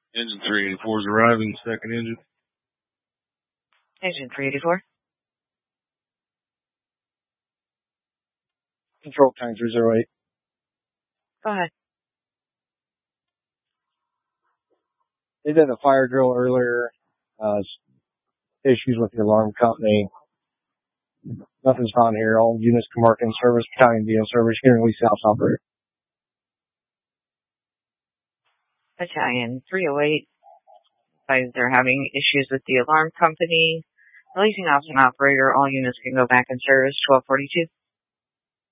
Engine 384 is arriving, second engine. Engine 384. Control Tank 308. Go ahead. They did a fire drill earlier. Issues with the alarm company. Nothing's found here. All units can mark in service. Battalion be in service. Here in Lee South operator. Battalion 308. They're having issues with the alarm company. Releasing off an operator. All units can go back in service. 1242.